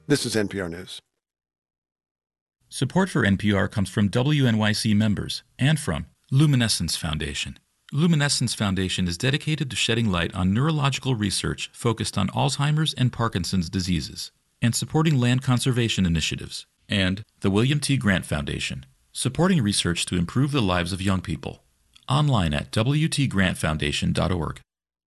This is NPR News. Support for NPR comes from WNYC members and from Luminescence Foundation. Luminescence Foundation is dedicated to shedding light on neurological research focused on Alzheimer's and Parkinson's diseases and supporting land conservation initiatives. And the William T. Grant Foundation, supporting research to improve the lives of young people. Online at wtgrantfoundation.org.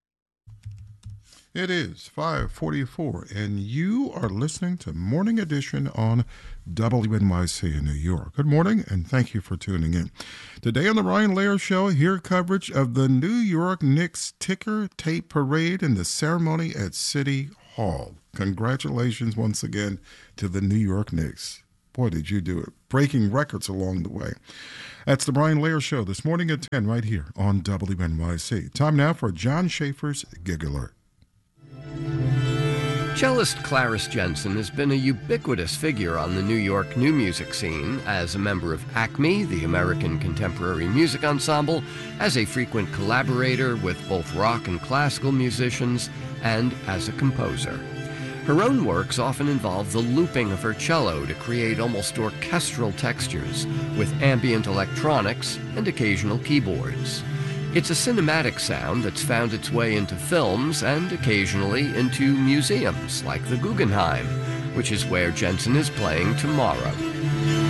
It is 5:44, and you are listening to Morning Edition on WNYC in New York. Good morning, and thank you for tuning in. Today on the Ryan Lair Show, hear coverage of the New York Knicks ticker tape parade and the ceremony at City Hall. Congratulations once again to the New York Knicks. Boy, did you do it. Breaking records along the way. That's the Brian Lair Show this morning at 10 right here on WNYC. Time now for John Schaefer's Gig Alert. Cellist Clarice Jensen has been a ubiquitous figure on the New York new music scene as a member of ACME, the American Contemporary Music Ensemble, as a frequent collaborator with both rock and classical musicians, and as a composer. Her own works often involve the looping of her cello to create almost orchestral textures with ambient electronics and occasional keyboards. It's a cinematic sound that's found its way into films and occasionally into museums like the Guggenheim, which is where Jensen is playing tomorrow.